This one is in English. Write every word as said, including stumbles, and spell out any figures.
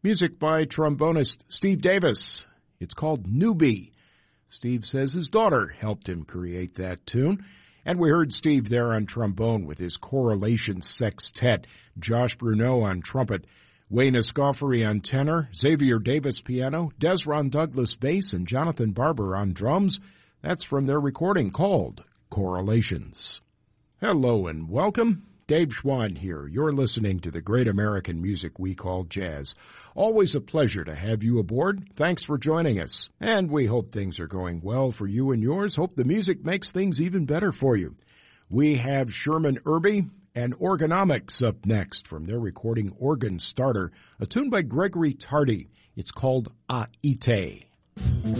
Music by trombonist Steve Davis. It's called Newbie. Steve says his daughter helped him create that tune. And we heard Steve there on trombone with his Correlation Sextet, Josh Bruneau on trumpet, Wayne Escoffery on tenor, Xavier Davis piano, Desron Douglas bass, and Jonathan Barber on drums. That's from their recording called Correlations. Hello and welcome. Dave Schwann here. You're listening to the great American music we call jazz. Always a pleasure to have you aboard. Thanks for joining us. And we hope things are going well for you and yours. Hope the music makes things even better for you. We have Sherman Irby and Organomics up next from their recording Organ Starter, a tune by Gregory Tardy. It's called Aite.